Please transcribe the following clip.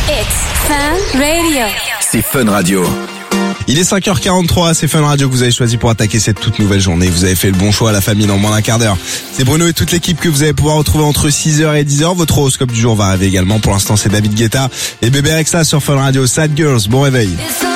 It's Fun Radio. C'est Fun Radio. Il est 5h43, c'est Fun Radio que vous avez choisi pour attaquer cette toute nouvelle journée. Vous avez fait le bon choix, la famille, dans moins d'un quart d'heure. C'est Bruno et toute l'équipe que vous allez pouvoir retrouver entre 6h et 10h. Votre horoscope du jour va arriver également. Pour l'instant, c'est David Guetta et Bébé Rexha sur Fun Radio. Sad Girls, bon réveil.